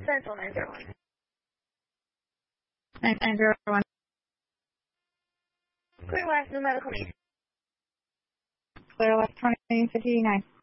Central 901. 901. Clear West, New Medical Needs. Clear West 2059.